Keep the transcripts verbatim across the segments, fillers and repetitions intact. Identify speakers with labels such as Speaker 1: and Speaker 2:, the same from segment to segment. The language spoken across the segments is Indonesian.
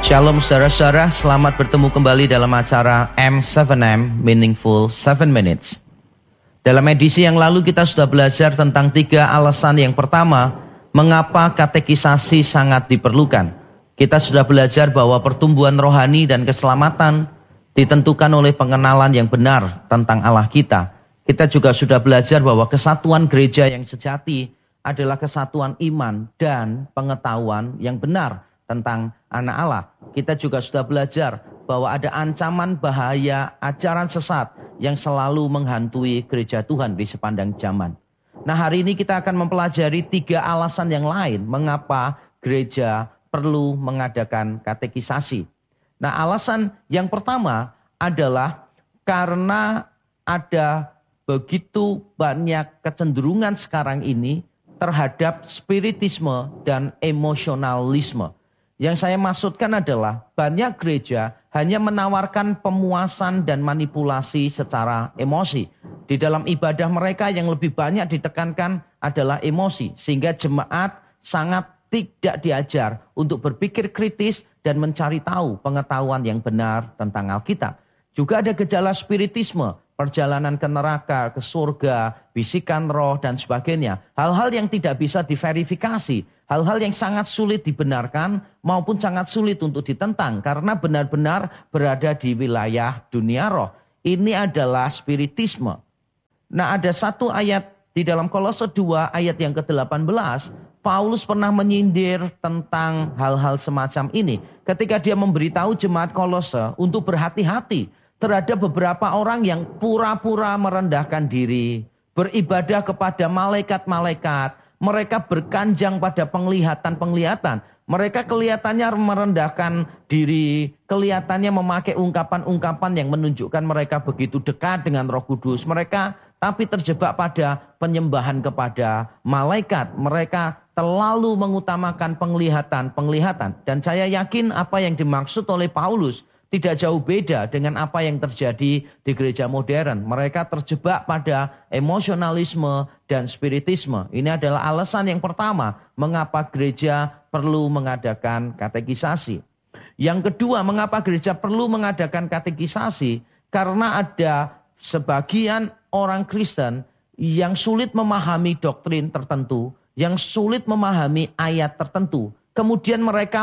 Speaker 1: Shalom saudara-saudara, selamat bertemu kembali dalam acara M tujuh M Meaningful tujuh Minutes. Dalam edisi yang lalu kita sudah belajar tentang tiga alasan. Yang pertama, mengapa katekisasi sangat diperlukan. Kita sudah belajar bahwa pertumbuhan rohani dan keselamatan ditentukan oleh pengenalan yang benar tentang Allah kita. Kita juga sudah belajar bahwa kesatuan gereja yang sejati adalah kesatuan iman dan pengetahuan yang benar tentang anak Allah. Kita juga sudah belajar bahwa ada ancaman bahaya ajaran sesat yang selalu menghantui gereja Tuhan di sepanjang zaman. Nah, hari ini kita akan mempelajari tiga alasan yang lain mengapa gereja perlu mengadakan katekisasi. Nah, alasan yang pertama adalah karena ada begitu banyak kecenderungan sekarang ini terhadap spiritisme dan emosionalisme. Yang saya maksudkan adalah banyak gereja hanya menawarkan pemuasan dan manipulasi secara emosi. Di dalam ibadah mereka yang lebih banyak ditekankan adalah emosi. Sehingga jemaat sangat tidak diajar untuk berpikir kritis dan mencari tahu pengetahuan yang benar tentang Alkitab. Juga ada gejala spiritisme, perjalanan ke neraka, ke surga, bisikan roh dan sebagainya. Hal-hal yang tidak bisa diverifikasi. Hal-hal yang sangat sulit dibenarkan maupun sangat sulit untuk ditentang. Karena benar-benar berada di wilayah dunia roh. Ini adalah spiritisme. Nah, ada satu ayat di dalam Kolose dua ayat yang ke delapan belas. Paulus pernah menyindir tentang hal-hal semacam ini. Ketika dia memberitahu jemaat Kolose untuk berhati-hati terhadap beberapa orang yang pura-pura merendahkan diri. Beribadah kepada malaikat-malaikat. Mereka berkanjang pada penglihatan-penglihatan. Mereka kelihatannya merendahkan diri. Kelihatannya memakai ungkapan-ungkapan yang menunjukkan mereka begitu dekat dengan Roh Kudus. Mereka tapi terjebak pada penyembahan kepada malaikat. Mereka terlalu mengutamakan penglihatan-penglihatan. Dan saya yakin apa yang dimaksud oleh Paulus tidak jauh beda dengan apa yang terjadi di gereja modern. Mereka terjebak pada emosionalisme dan spiritisme. Ini adalah alasan yang pertama mengapa gereja perlu mengadakan katekisasi. Yang kedua, mengapa gereja perlu mengadakan katekisasi? Karena ada sebagian orang Kristen yang sulit memahami doktrin tertentu, yang sulit memahami ayat tertentu. Kemudian mereka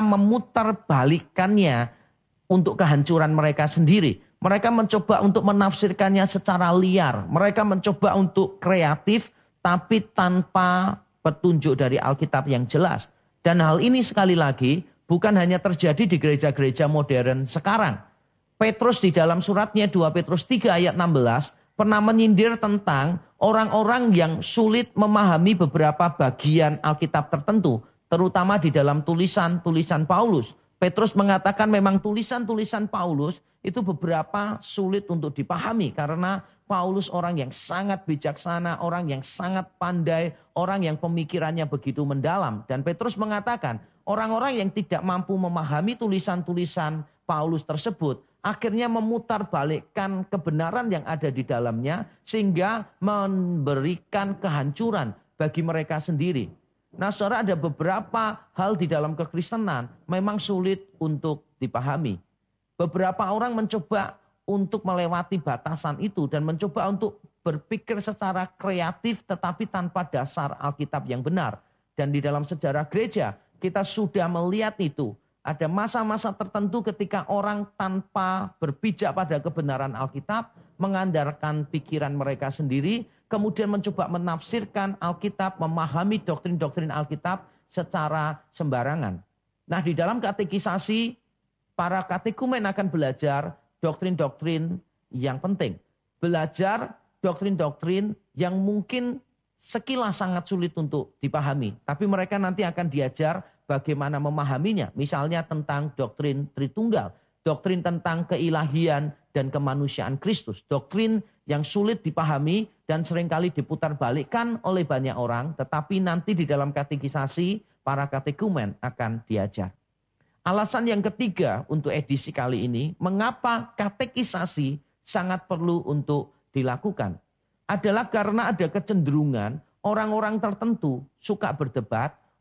Speaker 1: memutarbalikkannya untuk kehancuran mereka sendiri. Mereka mencoba untuk menafsirkannya secara liar. Mereka mencoba untuk kreatif tapi tanpa petunjuk dari Alkitab yang jelas. Dan hal ini sekali lagi bukan hanya terjadi di gereja-gereja modern sekarang. Petrus di dalam suratnya dua Petrus tiga ayat enam belas pernah menyindir tentang orang-orang yang sulit memahami beberapa bagian Alkitab tertentu. Terutama di dalam tulisan-tulisan Paulus. Petrus mengatakan memang tulisan-tulisan Paulus itu beberapa sulit untuk dipahami. Karena Paulus orang yang sangat bijaksana, orang yang sangat pandai, orang yang pemikirannya begitu mendalam. Dan Petrus mengatakan orang-orang yang tidak mampu memahami tulisan-tulisan Paulus tersebut akhirnya memutarbalikkan kebenaran yang ada di dalamnya sehingga memberikan kehancuran bagi mereka sendiri. Nah, saudara, ada beberapa hal di dalam kekristenan memang sulit untuk dipahami. Beberapa orang mencoba untuk melewati batasan itu dan mencoba untuk berpikir secara kreatif tetapi tanpa dasar Alkitab yang benar. Dan di dalam sejarah gereja kita sudah melihat itu. Ada masa-masa tertentu ketika orang tanpa berpijak pada kebenaran Alkitab, mengandalkan pikiran mereka sendiri, kemudian mencoba menafsirkan Alkitab, memahami doktrin-doktrin Alkitab secara sembarangan. Nah, di dalam katekisasi, para katekumen akan belajar doktrin-doktrin yang penting. Belajar doktrin-doktrin yang mungkin sekilas sangat sulit untuk dipahami. Tapi mereka nanti akan diajar bagaimana memahaminya. Misalnya tentang doktrin Tritunggal, doktrin tentang keilahian dan kemanusiaan Kristus. Doktrin yang sulit dipahami dan seringkali diputarbalikkan oleh banyak orang. Tetapi nanti di dalam katekisasi para katekumen akan diajar. Alasan yang ketiga untuk edisi kali ini, mengapa katekisasi sangat perlu untuk dilakukan. Adalah karena ada kecenderungan orang-orang tertentu suka berdebat,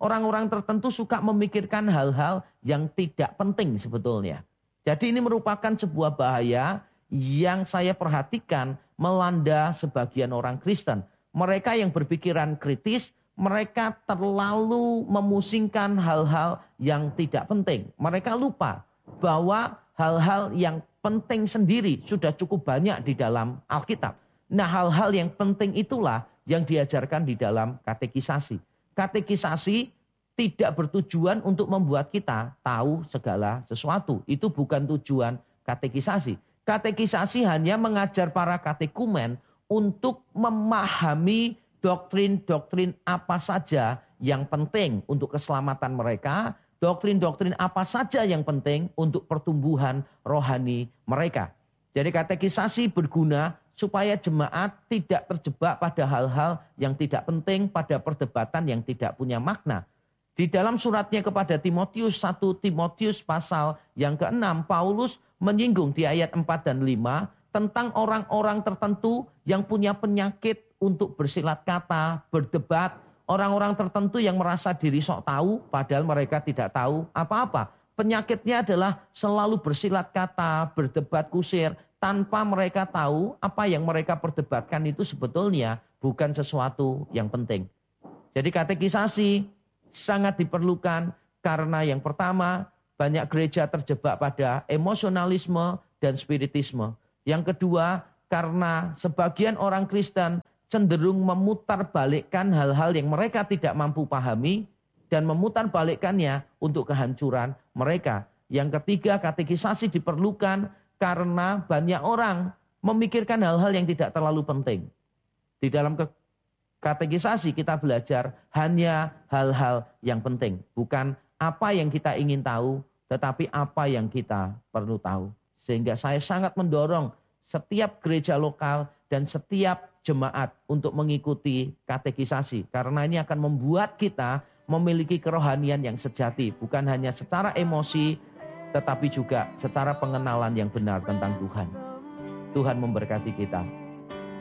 Speaker 1: orang-orang tertentu suka memikirkan hal-hal yang tidak penting sebetulnya. Jadi ini merupakan sebuah bahaya yang saya perhatikan melanda sebagian orang Kristen. Mereka yang berpikiran kritis, mereka terlalu memusingkan hal-hal yang tidak penting. Mereka lupa bahwa hal-hal yang penting sendiri sudah cukup banyak di dalam Alkitab. Nah, hal-hal yang penting itulah yang diajarkan di dalam katekisasi. Katekisasi tidak bertujuan untuk membuat kita tahu segala sesuatu. Itu bukan tujuan katekisasi. Katekisasi hanya mengajar para katekumen untuk memahami doktrin-doktrin apa saja yang penting untuk keselamatan mereka, doktrin-doktrin apa saja yang penting untuk pertumbuhan rohani mereka. Jadi katekisasi berguna supaya jemaat tidak terjebak pada hal-hal yang tidak penting, pada perdebatan yang tidak punya makna. Di dalam suratnya kepada Timotius, satu Timotius pasal yang keenam, Paulus menyinggung di ayat empat dan lima tentang orang-orang tertentu yang punya penyakit untuk bersilat kata, berdebat, orang-orang tertentu yang merasa diri sok tahu padahal mereka tidak tahu apa-apa. Penyakitnya adalah selalu bersilat kata, berdebat kusir, tanpa mereka tahu apa yang mereka perdebatkan itu sebetulnya bukan sesuatu yang penting. Jadi katekisasi sangat diperlukan karena yang pertama, banyak gereja terjebak pada emosionalisme dan spiritisme. Yang kedua, karena sebagian orang Kristen cenderung memutarbalikkan hal-hal yang mereka tidak mampu pahami dan memutarbalikkannya untuk kehancuran mereka. Yang ketiga, katekisasi diperlukan karena banyak orang memikirkan hal-hal yang tidak terlalu penting. Di dalam katekisasi kita belajar hanya hal-hal yang penting. Bukan apa yang kita ingin tahu, tetapi apa yang kita perlu tahu. Sehingga saya sangat mendorong setiap gereja lokal dan setiap jemaat untuk mengikuti katekisasi. Karena ini akan membuat kita memiliki kerohanian yang sejati. Bukan hanya secara emosi, tetapi juga secara pengenalan yang benar tentang Tuhan. Tuhan memberkati kita.